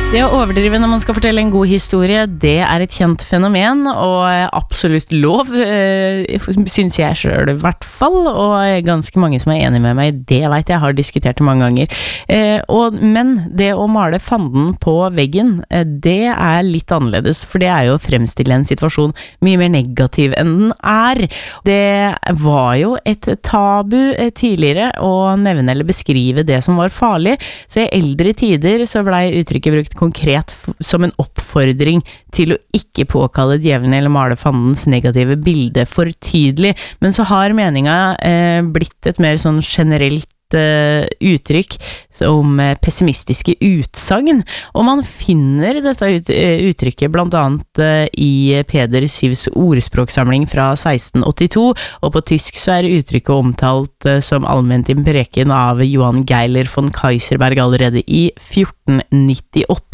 Det å overdrive når man skal fortelle en god historie, det et kjent fenomen, og absolutt lov, synes jeg selv I hvert fall, og ganske mange som enig med meg, det vet jeg har diskutert det mange ganger. Men det å male fanden på veggen, det litt annerledes, for det jo å fremstille en situasjon mye mer negativ enn den Det var jo et tabu tidligere å nevne eller beskrive det som var farlig, så I eldre tider så ble uttrykket brukt konkret som en oppfordring til å ikke påkalle djevelen eller male fandens negative bilde for tydelig, men så har meningen blitt et mer sånn generelt uttrykk som pessimistiske utsagn, og man finner dette uttrykket blant annet I Peder Syvs ordspråksamling fra 1682, og på tysk så uttrykket omtalt som allment i preken av Johan Geiler von Kaiserberg allerede I 1498.